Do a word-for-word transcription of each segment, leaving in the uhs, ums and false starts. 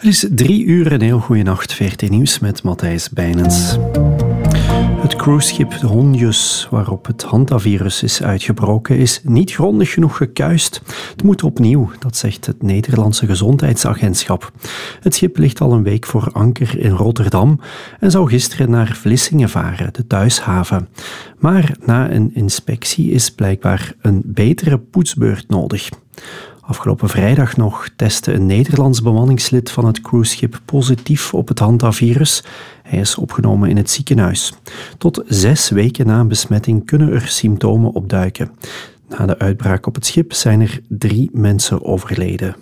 Het is drie uur, een heel goede nacht. V R T Nieuws met Matthijs Bijnens. Het cruiseschip de Hondius, waarop het hantavirus is uitgebroken, is niet grondig genoeg gekuist. Het moet opnieuw, dat zegt het Nederlandse Gezondheidsagentschap. Het schip ligt al een week voor anker in Rotterdam en zou gisteren naar Vlissingen varen, de thuishaven. Maar na een inspectie is blijkbaar een betere poetsbeurt nodig. Afgelopen vrijdag nog testte een Nederlands bemanningslid van het cruiseschip positief op het hantavirus. Hij is opgenomen in het ziekenhuis. Tot zes weken na een besmetting kunnen er symptomen opduiken. Na de uitbraak op het schip zijn er drie mensen overleden.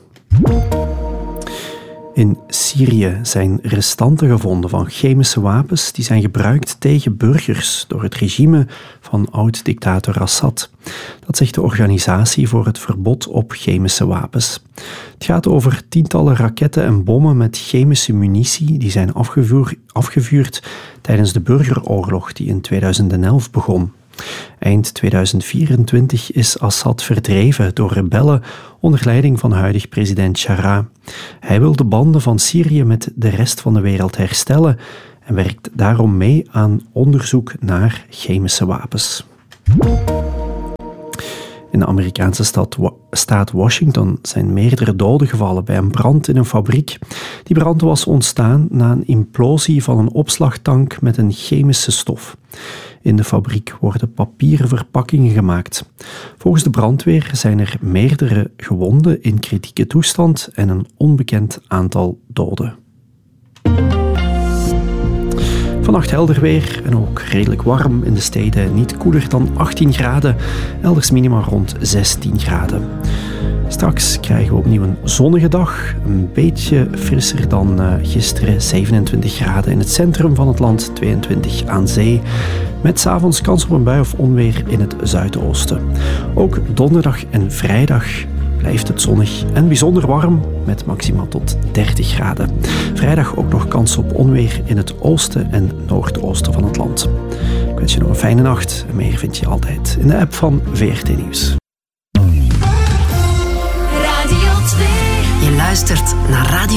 In Syrië zijn restanten gevonden van chemische wapens die zijn gebruikt tegen burgers door het regime van oud-dictator Assad. Dat zegt de Organisatie voor het Verbod op Chemische Wapens. Het gaat over tientallen raketten en bommen met chemische munitie die zijn afgevuur, afgevuurd tijdens de burgeroorlog die in tweeduizend elf begon. Eind tweeduizend vierentwintig is Assad verdreven door rebellen onder leiding van huidig president Chara. Hij wil de banden van Syrië met de rest van de wereld herstellen en werkt daarom mee aan onderzoek naar chemische wapens. In de Amerikaanse stad, staat Washington zijn meerdere doden gevallen bij een brand in een fabriek. Die brand was ontstaan na een implosie van een opslagtank met een chemische stof. In de fabriek worden papieren verpakkingen gemaakt. Volgens de brandweer zijn er meerdere gewonden in kritieke toestand en een onbekend aantal doden. Vannacht helder weer en ook redelijk warm in de steden. Niet koeler dan achttien graden, elders minima rond zestien graden. Straks krijgen we opnieuw een zonnige dag. Een beetje frisser dan uh, gisteren. zevenentwintig graden in het centrum van het land, tweeëntwintig aan zee. Met 's avonds kans op een bui of onweer in het zuidoosten. Ook donderdag en vrijdag blijft het zonnig en bijzonder warm met maximaal tot dertig graden. Vrijdag ook nog kans op onweer in het oosten en noordoosten van het land. Ik wens je nog een fijne nacht. En meer vind je altijd in de app van V R T Nieuws. Je luistert naar Radio